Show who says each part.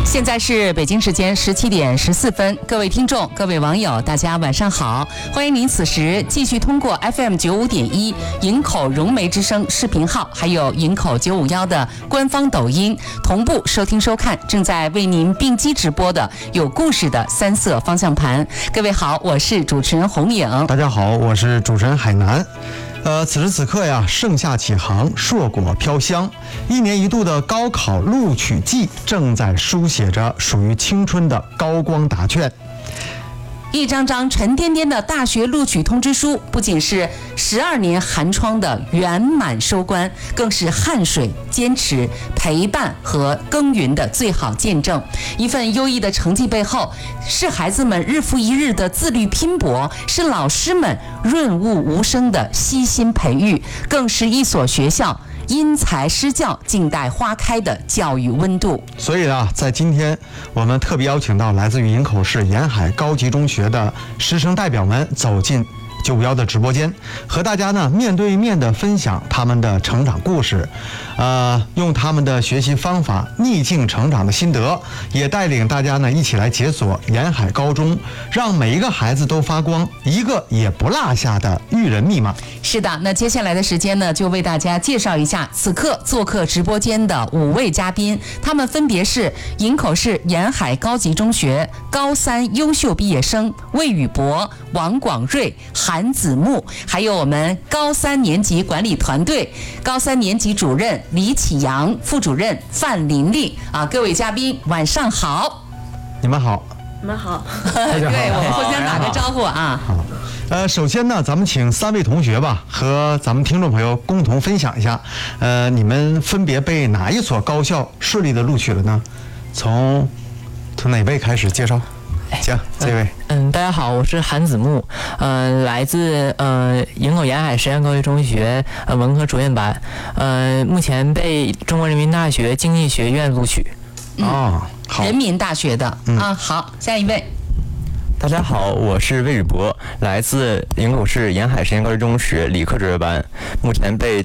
Speaker 1: 现在是北京时间17点14分，各位听众、各位网友，大家晚上好！欢迎您此时继续通过 FM95.1营口融媒之声视频号，还有营口951的官方抖音同步收听收看正在为您并机直播的有故事的三色方向盘。各位好，我是主持人红颖。
Speaker 2: 大家好，我是主持人海南。此时此刻呀，盛夏启航，硕果飘香，一年一度的高考录取季正在书写着属于青春的高光答卷。
Speaker 1: 一张张沉甸甸的大学录取通知书，不仅是12年寒窗的圆满收官，更是汗水、坚持、陪伴和耕耘的最好见证。一份优异的成绩背后，是孩子们日复一日的自律拼搏，是老师们润物无声的悉心培育，更是一所学校因材施教、静待花开的教育温度。
Speaker 2: 所以呢，在今天我们特别邀请到来自于营口市沿海高级中学的师生代表们走进951的直播间，和大家呢面对面的分享他们的成长故事，用他们的学习方法逆境成长的心得，也带领大家呢一起来解锁沿海高中让每一个孩子都发光，一个也不落下的育人密码。
Speaker 1: 是的，那接下来的时间呢，就为大家介绍一下此刻做客直播间的5位嘉宾，他们分别是营口市沿海高级中学高3优秀毕业生魏宇博、王广瑞、韩子木，还有我们高3年级管理团队高3年级主任李启阳、副主任范琳琳啊，各位嘉宾晚上好。
Speaker 2: 你们好。
Speaker 3: 你们好。
Speaker 1: 对，我们互相打个招呼啊。
Speaker 2: 好。首先呢，咱们请3位同学吧，和咱们听众朋友共同分享一下，你们分别被哪一所高校顺利的录取了呢？从哪位开始介绍？行，这位。
Speaker 3: 大家好，我是韩子木，来自营口沿海实验高级中学文科主任班，目前被中国人民大学经济学院录取。
Speaker 2: 好。
Speaker 1: 人民大学的啊，好，下一位。
Speaker 4: 大家好，我是魏宇博，来自营口市沿海实验高级中学理科专业班，目前被